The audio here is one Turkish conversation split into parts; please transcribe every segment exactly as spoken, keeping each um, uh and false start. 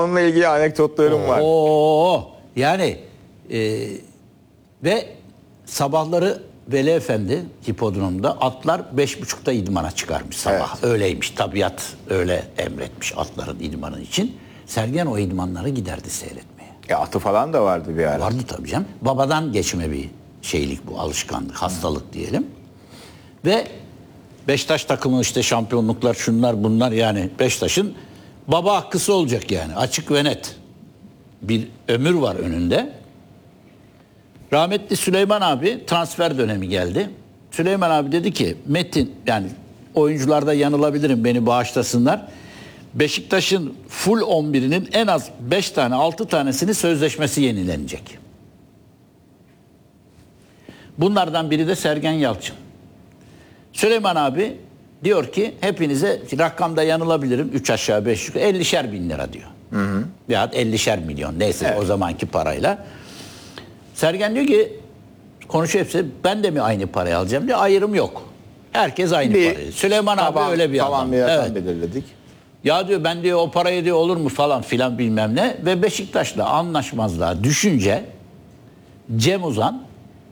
Onunla ilgili anekdotlarım var. Oo, yani e, ve sabahları Veli Efendi hipodromda atlar beş buçukta idmana çıkarmış sabah. Evet. Öyleymiş, tabiat öyle emretmiş atların idmanı için. Sergen o idmanlara giderdi seyretmeye. Ya atı falan da vardı bir ara. Vardı tabii canım. Babadan geçme bir şeylik bu, alışkanlık, hastalık diyelim. Ve Beşiktaş takımı işte şampiyonluklar, şunlar bunlar, yani Beşiktaş'ın baba hakkısı olacak yani, açık ve net. Bir ömür var önünde. Rahmetli Süleyman abi transfer dönemi geldi. Süleyman abi dedi ki Metin, yani oyuncularda yanılabilirim, beni bağışlasınlar. Beşiktaş'ın full on birinin en az beş tane altı tanesini sözleşmesi yenilenecek. Bunlardan biri de Sergen Yalçın. Süleyman abi diyor ki hepinize, rakamda yanılabilirim, üç aşağı beş yukarı ellişer bin lira diyor. Hı hı. Veyahut ellişer milyon neyse, evet, o zamanki parayla. Sergen diyor ki, konuşuyor hepsi, ben de mi aynı parayı alacağım diyor, ayrım yok. Herkes aynı bir, parayı. Süleyman taban, abi öyle bir tamam, adam. Bir evet. belirledik. Ya diyor ben diyor o parayı diyor olur mu falan filan bilmem ne. Ve Beşiktaş'la anlaşmazlığa düşünce Cem Uzan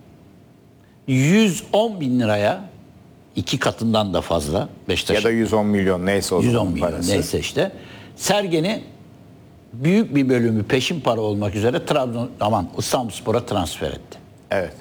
yüz on bin liraya, iki katından da fazla Beşiktaş. Ya da yüz on milyon neyse o yüz on zaman milyon parası. Neyse işte. Sergen'i büyük bir bölümü peşin para olmak üzere Trabzon, aman İstanbulspor'a transfer etti. Evet.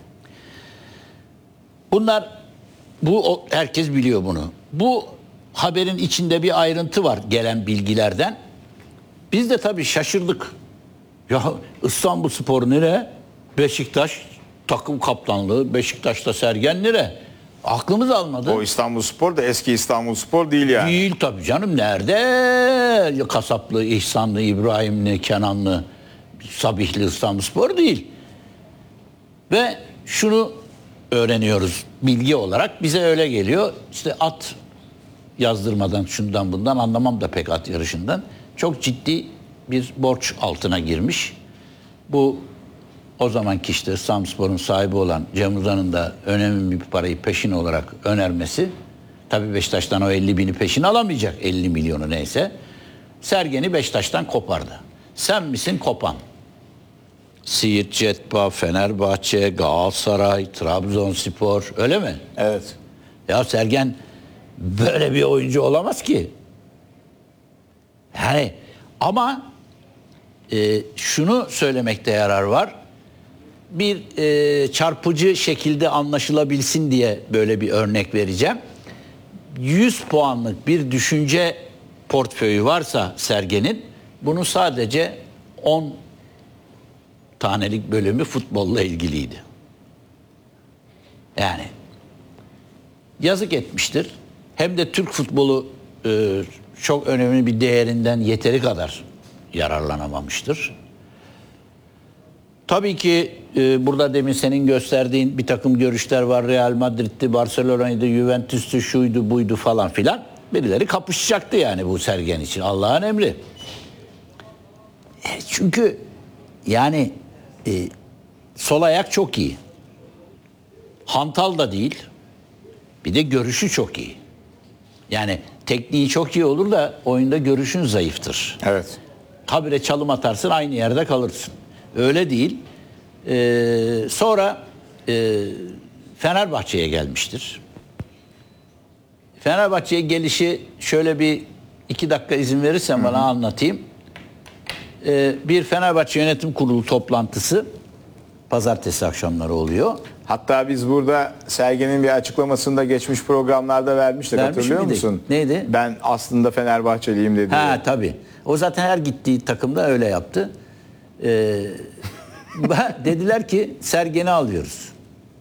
Bunlar, bu o, herkes biliyor bunu. Bu haberin içinde bir ayrıntı var gelen bilgilerden. Biz de tabii şaşırdık. Ya İstanbulspor nere? Beşiktaş takım kaptanlığı, Beşiktaş'ta Sergen nere? Aklımız almadı. O İstanbulspor da eski İstanbulspor değil yani. Değil tabii canım, nerede? Kasaplı, İhsanlı, İbrahimli, Kenanlı, Sabihli İstanbulspor değil. Ve şunu öğreniyoruz bilgi olarak, bize öyle geliyor. İşte at yazdırmadan, şundan bundan anlamam da pek at yarışından. Çok ciddi bir borç altına girmiş. Bu o zamanki işte İstanbulspor'un sahibi olan Cem Uzan'ın da önemli bir parayı peşin olarak önermesi. Tabii Beşiktaş'tan o elli bini peşin alamayacak, elli milyonu neyse. Sergen'i Beşiktaş'tan kopardı. Sen misin kopan? Siirt, Cetba, Fenerbahçe, Galatasaray, Trabzonspor, öyle mi? Evet. Ya Sergen böyle bir oyuncu olamaz ki. Yani ama e, şunu söylemekte yarar var. Bir e, çarpıcı şekilde anlaşılabilsin diye böyle bir örnek vereceğim. yüz puanlık bir düşünce portföyü varsa Sergen'in, bunun sadece on tanelik bölümü futbolla ilgiliydi. Yani yazık etmiştir. Hem de Türk futbolu e, çok önemli bir değerinden yeteri kadar yararlanamamıştır. Tabii ki e, burada demin senin gösterdiğin bir takım görüşler var. Real Madrid'di, Barcelona'ydı, Juventus'tu, şuydu, buydu falan filan. Birileri kapışacaktı yani bu Sergen için. Allah'ın emri. E, çünkü yani e, sol ayak çok iyi. Hantal da değil. Bir de görüşü çok iyi. Yani tekniği çok iyi olur da oyunda görüşün zayıftır. Evet. Habire çalım atarsın, aynı yerde kalırsın. Öyle değil. Ee, sonra e, Fenerbahçe'ye gelmiştir. Fenerbahçe'ye gelişi şöyle bir iki dakika izin verirsen bana anlatayım. Ee, bir Fenerbahçe Yönetim Kurulu toplantısı pazartesi akşamları oluyor. Hatta biz burada Sergen'in bir açıklamasında geçmiş programlarda vermiştik, Vermiş hatırlıyor miydik? musun? Neydi? Ben aslında Fenerbahçeliyim dedi. Ha tabii. O zaten her gittiği takımda öyle yaptı. Ee, dediler ki Sergen'i alıyoruz.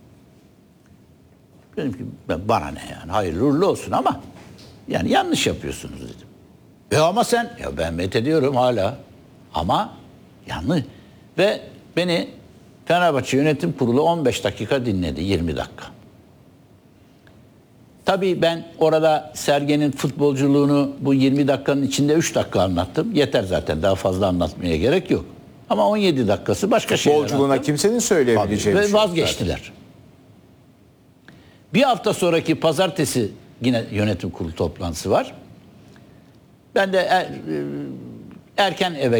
Dedim ki bana ne yani, hayırlı uğurlu olsun ama yani yanlış yapıyorsunuz dedim. E ama sen, ya ben met ediyorum hala ama yanlış. Ve beni Fenerbahçe Yönetim Kurulu on beş dakika dinledi, yirmi dakika. Tabii ben orada Sergen'in futbolculuğunu bu yirmi dakikanın içinde üç dakika anlattım. Yeter zaten, daha fazla anlatmaya gerek yok. Ama on yedi dakikası başka şeyler anlattım. Futbolculuğuna kimsenin söyleyebileceği bir şey. Ve vazgeçtiler. Zaten. Bir hafta sonraki pazartesi yine yönetim kurulu toplantısı var. Ben de er, erken eve